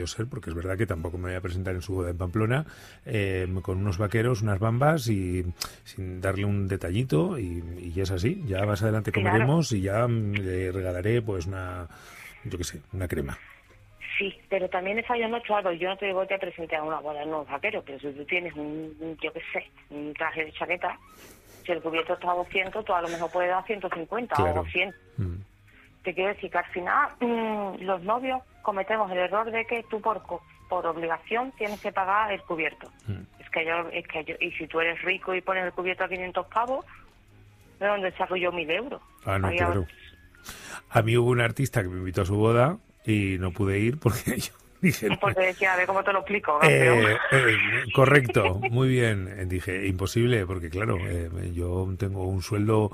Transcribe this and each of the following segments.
podido ser, porque es verdad que tampoco me voy a presentar en su boda en Pamplona con unos vaqueros, unas bambas y sin darle un detallito y es así. Ya más adelante comeremos y ya le regalaré pues una crema. Sí, pero también he fallado mucho algo. Yo no te digo que te presente a una boda en unos vaqueros, pero si tú tienes un traje de chaqueta, si el cubierto está a 200, tú a lo mejor puedes dar 150 o 100. Te quiero decir que al final los novios cometemos el error de que tú por obligación tienes que pagar el cubierto. Es que yo, y si tú eres rico y pones el cubierto a 500 pavos, ¿de dónde saco yo 1.000 euros? Ah, no, claro. A mí hubo un artista que me invitó a su boda y no pude ir porque yo dije... Porque decía, a ver cómo te lo explico. Correcto, muy bien. Dije, imposible, porque claro, yo tengo un sueldo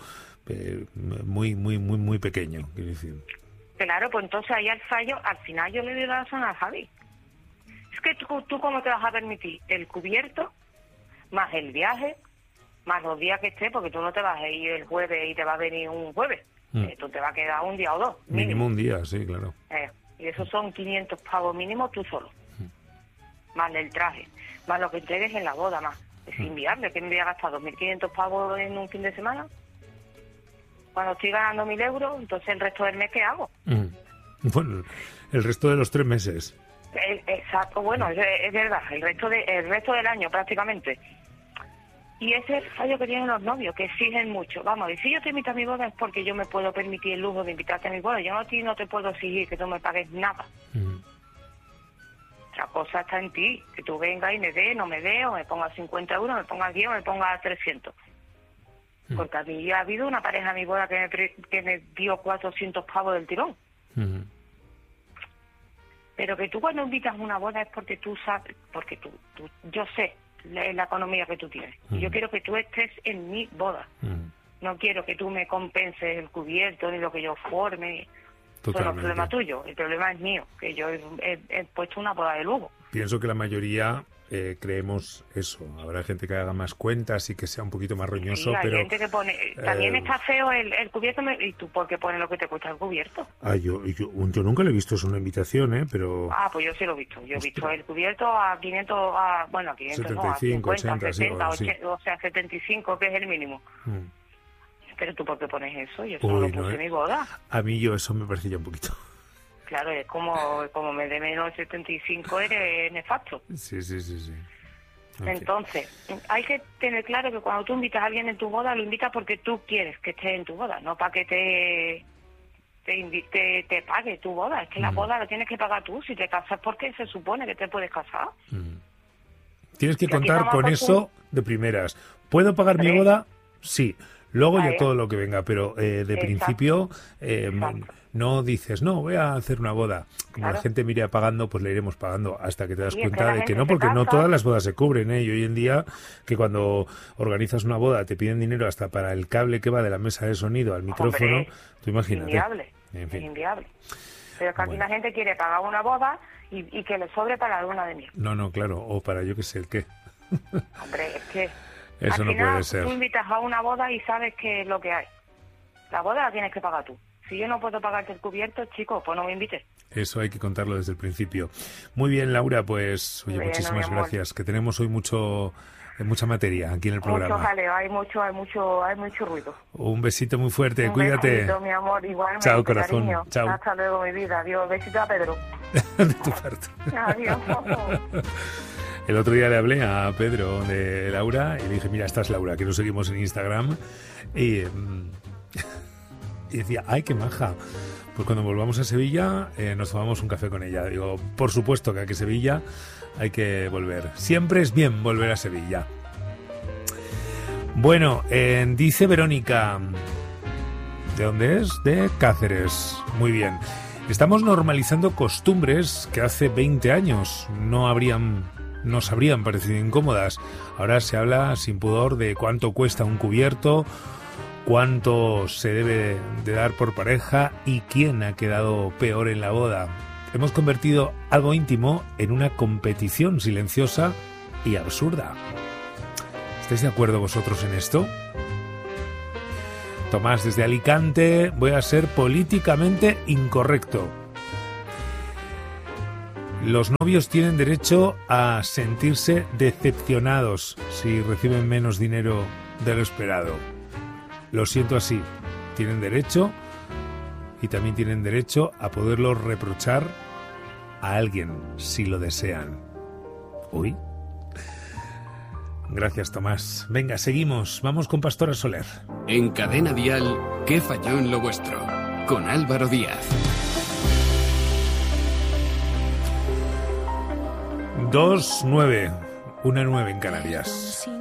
muy pequeño, quiero decir. Claro, pues entonces ahí al fallo, al final yo le doy la razón a Javi. Es que tú ¿cómo te vas a permitir el cubierto, más el viaje, más los días que estés, porque tú no te vas a ir el jueves y te va a venir un jueves. Tú te vas a quedar un día o dos. Mínimo un día, sí, claro. Y eso son 500 pavos mínimo tú solo. Más el traje, más lo que entregues en la boda, más. Es inviable, que me voy a gastar 2.500 pavos en un fin de semana. Cuando estoy ganando 1.000 euros, entonces el resto del mes, ¿qué hago? Bueno, el resto de los 3 meses. Exacto, bueno, es verdad, el resto del año prácticamente. Y ese es el fallo que tienen los novios, que exigen mucho. Vamos, y si yo te invito a mi boda es porque yo me puedo permitir el lujo de invitarte a mi boda. Yo a ti no te puedo exigir que tú me pagues nada. La cosa está en ti, que tú vengas y me des, no me des, o me pongas 50 euros, me pongas 10 o me pongas 300. Porque a mí ya ha habido una pareja a mi boda que me dio 400 pavos del tirón. Pero que tú cuando invitas a una boda es porque tú sabes, porque yo sé la economía que tú tienes. Y yo quiero que tú estés en mi boda. No quiero que tú me compenses el cubierto ni lo que yo forme. Eso no es problema tuyo. El problema es mío, que yo he puesto una boda de lujo. Pienso que la mayoría creemos eso. Habrá gente que haga más cuentas y que sea un poquito más roñoso, sí, hay pero... gente que pone... También está feo el cubierto. ¿Y tú por qué pones lo que te cuesta el cubierto? Yo nunca le he visto eso en una invitación, pero... pues yo sí lo he visto. Yo he visto el cubierto a 500... a 500 75, no, a 50, 80, 70, sí, 80, o sea, 75, que es el mínimo. Pero tú, ¿por qué pones eso? Yo eso no lo puse en mi boda. A mí eso me parece ya un poquito... Claro, es como me dé menos 75, eres nefasto. Sí. Okay. Entonces, hay que tener claro que cuando tú invitas a alguien en tu boda, lo invitas porque tú quieres que esté en tu boda, no para que te pague tu boda. Es que la boda la tienes que pagar tú. Si te casas, porque se supone que te puedes casar. Tienes que contar con eso de primeras. ¿Puedo pagar mi boda? Sí. Luego ya todo lo que venga, pero de principio no dices, no, voy a hacer una boda. Como la gente me irá pagando, pues le iremos pagando hasta que te das cuenta de que no, porque no todas las bodas se cubren, Y hoy en día, que cuando organizas una boda te piden dinero hasta para el cable que va de la mesa de sonido al micrófono, tú imagínate. Es inviable. Pero que aquí la gente quiere pagar una boda y que le sobre para la luna de miel. No, claro, o para yo que sé el qué. Hombre, es que... Eso al no final, puede ser. Tú invitas a una boda y sabes qué es lo que hay. La boda la tienes que pagar tú. Si yo no puedo pagarte el cubierto, chico, pues no me invites. Eso hay que contarlo desde el principio. Muy bien, Laura, pues oye, muchísimas gracias. Que tenemos hoy mucha materia aquí en el programa. Mucho jaleo, hay mucho ruido. Un besito muy fuerte, cuídate. Besito, mi amor, igualmente. Chao, corazón. Cariño. Chao. Hasta luego, mi vida. Adiós. Besito a Pedro. De tu parte. Adiós. El otro día le hablé a Pedro de Laura y le dije, mira, esta es Laura, que nos seguimos en Instagram. Y decía, ¡ay, qué maja! Pues cuando volvamos a Sevilla nos tomamos un café con ella. Digo, por supuesto que a Sevilla hay que volver. Siempre es bien volver a Sevilla. Bueno, dice Verónica, ¿de dónde es? De Cáceres. Muy bien. Estamos normalizando costumbres que hace 20 años nos habrían parecido incómodas. Ahora se habla sin pudor de cuánto cuesta un cubierto, cuánto se debe de dar por pareja y quién ha quedado peor en la boda. Hemos convertido algo íntimo en una competición silenciosa y absurda. ¿Estáis de acuerdo vosotros en esto? Tomás, desde Alicante, voy a ser políticamente incorrecto. Los novios tienen derecho a sentirse decepcionados si reciben menos dinero de lo esperado. Lo siento así. Tienen derecho y también tienen derecho a poderlo reprochar a alguien si lo desean. Uy. Gracias, Tomás. Venga, seguimos. Vamos con Pastora Soler. En Cadena Dial, ¿qué falló en lo vuestro? Con Álvaro Díaz. 2:09, 1:09 en Canarias.